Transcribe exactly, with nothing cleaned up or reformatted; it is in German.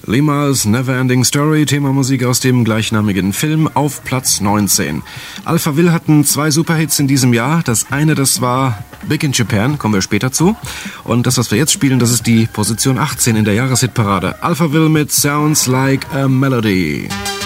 Lima's Neverending Story, Themamusik aus dem gleichnamigen Film, auf Platz neunzehn. Alphaville hatten zwei Superhits in diesem Jahr. Das eine, das war Big in Japan, kommen wir später zu. Und das, was wir jetzt spielen, das ist die Position achtzehn in der Jahreshitparade. Alphaville mit Sounds Like a Melody.